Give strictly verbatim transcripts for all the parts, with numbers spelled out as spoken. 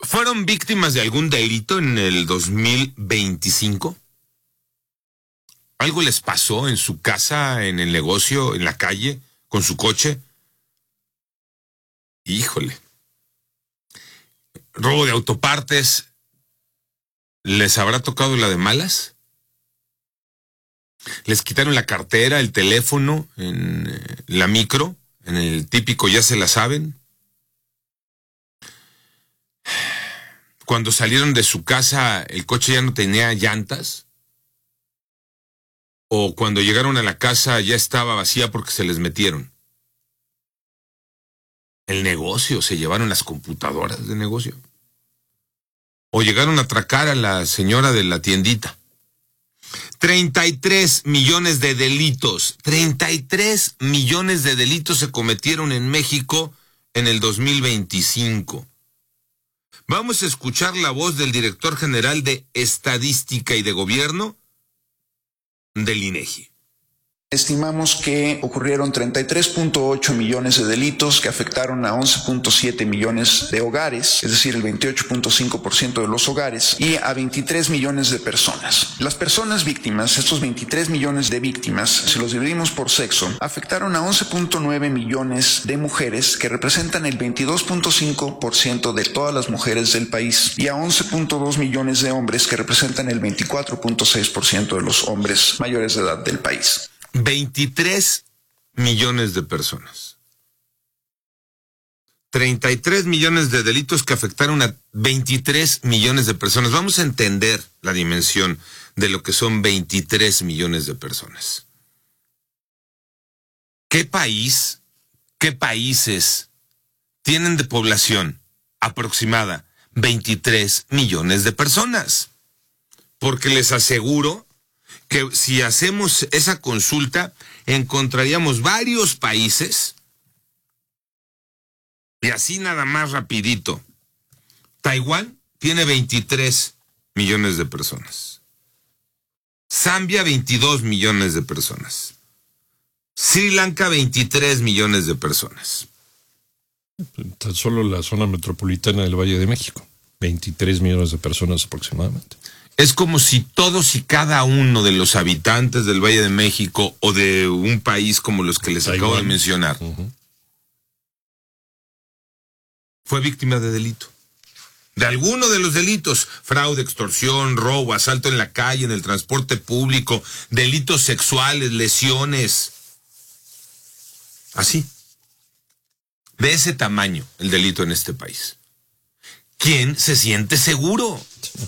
¿Fueron víctimas de algún delito en el dos mil veinticinco? ¿Algo les pasó en su casa, en el negocio, en la calle, con su coche? Híjole. ¿Robo de autopartes? ¿Les habrá tocado la de malas? ¿Les quitaron la cartera, el teléfono, en eh, la micro, en el típico ya se la saben? Cuando salieron de su casa, ¿el coche ya no tenía llantas? ¿O cuando llegaron a la casa ya estaba vacía porque se les metieron? ¿El negocio? ¿Se llevaron las computadoras de negocio? ¿O llegaron a atracar a la señora de la tiendita? treinta y tres millones de delitos, treinta y tres millones de delitos se cometieron en México en el dos mil veinticinco. Vamos a escuchar la voz del director general de Estadística y de Gobierno del INEGI. Estimamos que ocurrieron treinta y tres punto ocho millones de delitos que afectaron a once punto siete millones de hogares, es decir, el veintiocho punto cinco por ciento de los hogares, y a veintitrés millones de personas. Las personas víctimas, estos veintitrés millones de víctimas, si los dividimos por sexo, afectaron a once punto nueve millones de mujeres, que representan el veintidós punto cinco por ciento de todas las mujeres del país, y a once punto dos millones de hombres, que representan el veinticuatro punto seis por ciento de los hombres mayores de edad del país. veintitrés millones de personas. treinta y tres millones de delitos que afectaron a veintitrés millones de personas. Vamos a entender la dimensión de lo que son veintitrés millones de personas. ¿Qué país, qué países tienen de población aproximada veintitrés millones de personas? Porque les aseguro que si hacemos esa consulta, encontraríamos varios países, y así nada más rapidito. Taiwán tiene veintitrés millones de personas. Zambia, veintidós millones de personas. Sri Lanka, veintitrés millones de personas. Tan solo la zona metropolitana del Valle de México, veintitrés millones de personas aproximadamente. Es como si todos y cada uno de los habitantes del Valle de México o de un país como los que les Taiwán. acabo de mencionar uh-huh. fue víctima de delito. De alguno de los delitos: fraude, extorsión, robo, asalto en la calle, en el transporte público, delitos sexuales, lesiones. Así. De ese tamaño el delito en este país. ¿Quién se siente seguro?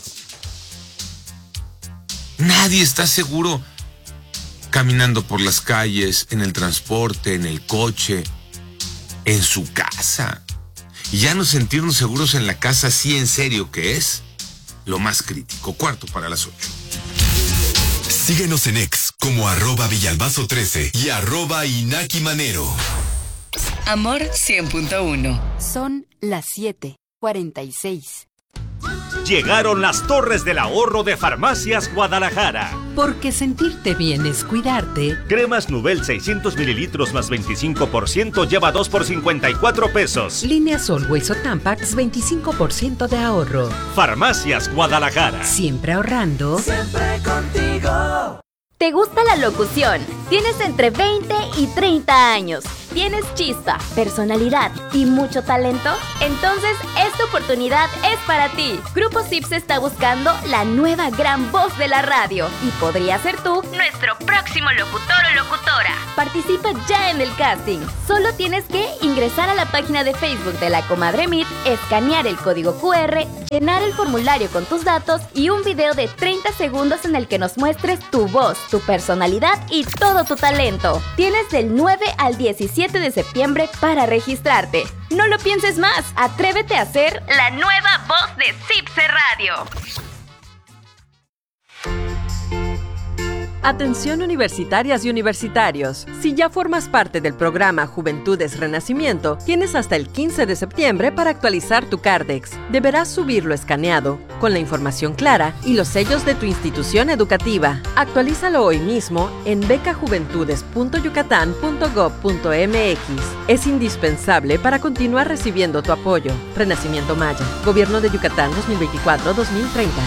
Nadie está seguro caminando por las calles, en el transporte, en el coche, en su casa. Y ya no sentirnos seguros en la casa, sí, en serio, que es lo más crítico. Cuarto para las ocho. Síguenos en X como arroba Villalbazo trece y arroba Inaki Manero. Amor cien punto uno. Son las siete cuarenta y seis. Llegaron las Torres del Ahorro de Farmacias Guadalajara. Porque sentirte bien es cuidarte. Cremas Nubel seiscientos mililitros más veinticinco por ciento lleva dos por cincuenta y cuatro pesos. Línea Always o Tampax, veinticinco por ciento de ahorro. Farmacias Guadalajara. Siempre ahorrando. Siempre contigo. ¿Te gusta la locución? Tienes entre veinte y treinta años. ¿Tienes chispa, personalidad y mucho talento? Entonces, esta oportunidad es para ti. Grupo Sips está buscando la nueva gran voz de la radio y podría ser tú nuestro próximo locutor o locutora. Participa ya en el casting. Solo tienes que ingresar a la página de Facebook de La Comadre Meet, escanear el código cu erre, llenar el formulario con tus datos y un video de treinta segundos en el que nos muestres tu voz, tu personalidad y todo tu talento. Tienes del nueve al diecisiete de septiembre para registrarte. No lo pienses más, atrévete a ser la nueva voz de Cipse Radio. Atención universitarias y universitarios. Si ya formas parte del programa Juventudes Renacimiento, tienes hasta el quince de septiembre para actualizar tu Cardex. Deberás subirlo escaneado, con la información clara y los sellos de tu institución educativa. Actualízalo hoy mismo en beca juventudes punto yucatán punto gob punto m x. Es indispensable para continuar recibiendo tu apoyo. Renacimiento Maya. Gobierno de Yucatán dos mil veinticuatro a dos mil treinta.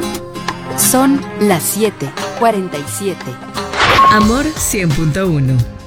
Son las siete cuarenta y siete. Amor cien punto uno.